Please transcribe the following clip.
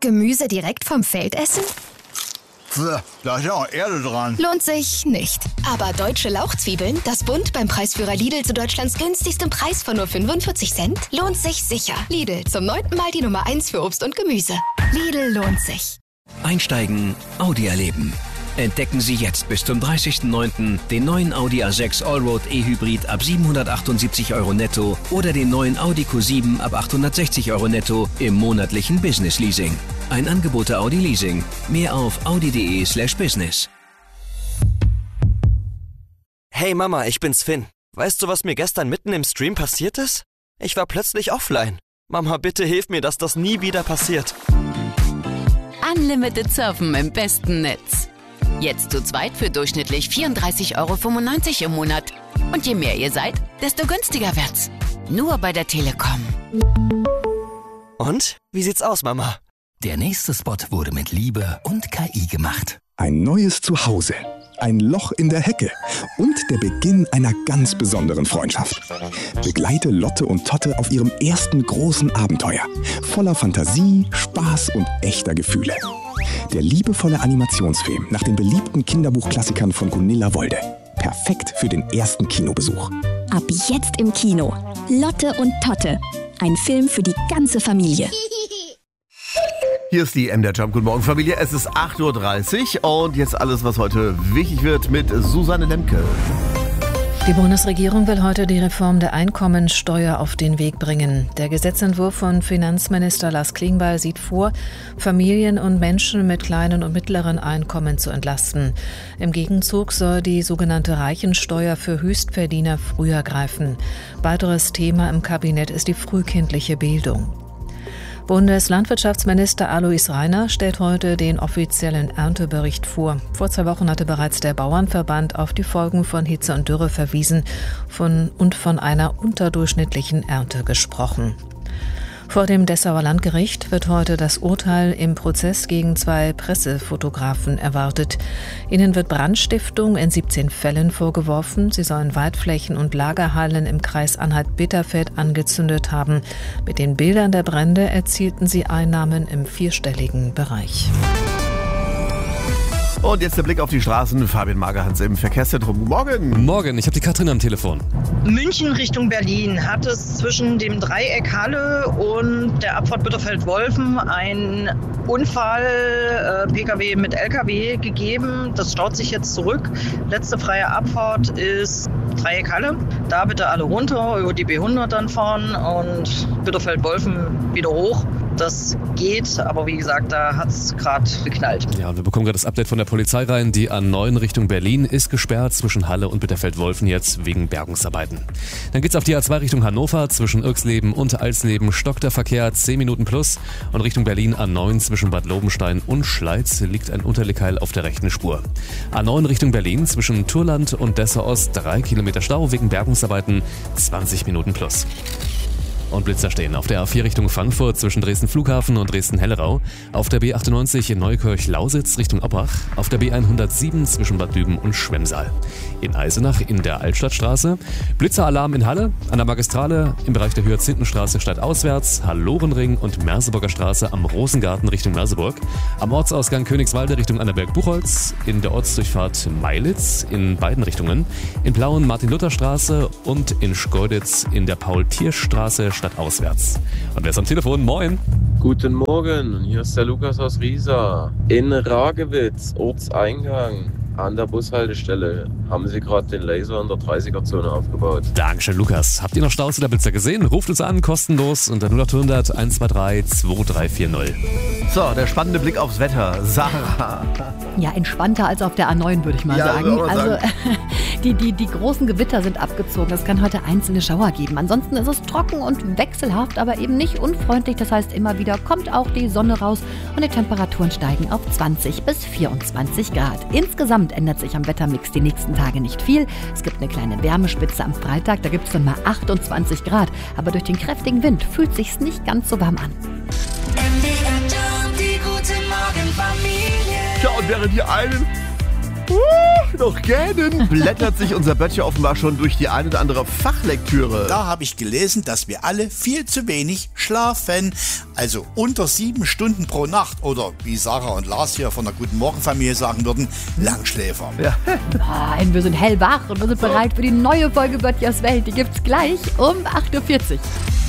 Gemüse direkt vom Feld essen? Da ist ja auch Erde dran. Lohnt sich nicht. Aber deutsche Lauchzwiebeln, das Bund beim Preisführer Lidl zu Deutschlands günstigstem Preis von nur 45 Cent, lohnt sich sicher. Lidl, zum 9. Mal die Nummer 1 für Obst und Gemüse. Lidl lohnt sich. Einsteigen, Audi erleben. Entdecken Sie jetzt bis zum 30.09. den neuen Audi A6 Allroad E-Hybrid ab 778 € netto oder den neuen Audi Q7 ab 860 € netto im monatlichen Business Leasing. Ein Angebot der Audi Leasing. Mehr auf audi.de/business. Hey Mama, ich bin's Finn. Weißt du, was mir gestern mitten im Stream passiert ist? Ich war plötzlich offline. Mama, bitte hilf mir, dass das nie wieder passiert. Unlimited Surfen im besten Netz. Jetzt zu zweit für durchschnittlich 34,95 € im Monat. Und je mehr ihr seid, desto günstiger wird's. Nur bei der Telekom. Und? Wie sieht's aus, Mama? Der nächste Spot wurde mit Liebe und KI gemacht. Ein neues Zuhause, ein Loch in der Hecke und der Beginn einer ganz besonderen Freundschaft. Begleite Lotte und Totte auf ihrem ersten großen Abenteuer. Voller Fantasie, Spaß und echter Gefühle. Der liebevolle Animationsfilm nach den beliebten Kinderbuchklassikern von Gunilla Wolde. Perfekt für den ersten Kinobesuch. Ab jetzt im Kino. Lotte und Totte. Ein Film für die ganze Familie. Hier ist die MDR Jump. Guten Morgen, Familie. Es ist 8.30 Uhr und jetzt alles, was heute wichtig wird mit Susanne Lemke. Die Bundesregierung will heute die Reform der Einkommensteuer auf den Weg bringen. Der Gesetzentwurf von Finanzminister Lars Klingbeil sieht vor, Familien und Menschen mit kleinen und mittleren Einkommen zu entlasten. Im Gegenzug soll die sogenannte Reichensteuer für Höchstverdiener früher greifen. Weiteres Thema im Kabinett ist die frühkindliche Bildung. Bundeslandwirtschaftsminister Alois Rainer stellt heute den offiziellen Erntebericht vor. Vor 2 Wochen hatte bereits der Bauernverband auf die Folgen von Hitze und Dürre verwiesen und von einer unterdurchschnittlichen Ernte gesprochen. Vor dem Dessauer Landgericht wird heute das Urteil im Prozess gegen 2 Pressefotografen erwartet. Ihnen wird Brandstiftung in 17 Fällen vorgeworfen. Sie sollen Waldflächen und Lagerhallen im Kreis Anhalt-Bitterfeld angezündet haben. Mit den Bildern der Brände erzielten sie Einnahmen im 4-stelligen Bereich. Und jetzt der Blick auf die Straßen. Fabian Magerhans im Verkehrszentrum. Guten Morgen. Guten Morgen, ich habe die Katrin am Telefon. München Richtung Berlin hat es zwischen dem Dreieck Halle und der Abfahrt Bitterfeld-Wolfen einen Unfall Pkw mit Lkw gegeben. Das staut sich jetzt zurück. Letzte freie Abfahrt ist Dreieck Halle. Da bitte alle runter, über die B100 dann fahren und Bitterfeld-Wolfen wieder hoch. Das geht, aber wie gesagt, da hat es gerade geknallt. Ja, wir bekommen gerade das Update von der Polizei rein. Die A9 Richtung Berlin ist gesperrt zwischen Halle und Bitterfeld-Wolfen jetzt wegen Bergungsarbeiten. Dann geht's auf die A2 Richtung Hannover. Zwischen Irxleben und Alsleben stockt der Verkehr 10 Minuten plus. Und Richtung Berlin A9 zwischen Bad Lobenstein und Schleiz liegt ein Unterlegheil auf der rechten Spur. A9 Richtung Berlin zwischen Turland und Dessau Ost 3 Kilometer Stau wegen Bergungsarbeiten 20 Minuten plus. Und Blitzer stehen auf der A4 Richtung Frankfurt zwischen Dresden Flughafen und Dresden-Hellerau, auf der B98 in Neukirch-Lausitz Richtung Oppach, auf der B107 zwischen Bad Düben und Schwemmsaal. In Eisenach in der Altstadtstraße, Blitzeralarm in Halle, an der Magistrale im Bereich der Hyazinthenstraße stadtauswärts, Hallorenring und Merseburger Straße am Rosengarten Richtung Merseburg, am Ortsausgang Königswalde Richtung Annaberg-Buchholz, in der Ortsdurchfahrt Meilitz in beiden Richtungen, in Plauen Martin-Luther-Straße und in Schkeuditz in der Paul-Tiersch-Straße stadtauswärts. Und wer ist am Telefon? Moin! Guten Morgen, hier ist der Lukas aus Riesa. In Ragewitz, Ortseingang, an der Bushaltestelle, haben sie gerade den Laser in der 30er-Zone aufgebaut. Dankeschön, Lukas. Habt ihr noch Staus oder Blitzer gesehen? Ruft uns an, kostenlos unter 0800 123 2340. So, der spannende Blick aufs Wetter. Sarah. Ja, entspannter als auf der A9, würde ich mal sagen. Also die großen Gewitter sind abgezogen. Es kann heute einzelne Schauer geben. Ansonsten ist es trocken und wechselhaft, aber eben nicht unfreundlich. Das heißt, immer wieder kommt auch die Sonne raus und die Temperaturen steigen auf 20 bis 24 Grad. Insgesamt ändert sich am Wettermix die nächsten Tage nicht viel. Es gibt eine kleine Wärmespitze am Freitag, da gibt es dann mal 28 Grad. Aber durch den kräftigen Wind fühlt es sich nicht ganz so warm an. Ja, und während die einen Noch gähnen blättert sich unser Böttcher offenbar schon durch die eine oder andere Fachlektüre. Da habe ich gelesen, dass wir alle viel zu wenig schlafen. Also unter 7 Stunden pro Nacht. Oder wie Sarah und Lars hier von der Guten Morgen-Familie sagen würden, Langschläfer. Ja. Nein, wir sind hellwach und wir sind bereit für die neue Folge Böttchers Welt. Die gibt's gleich um 8.40 Uhr.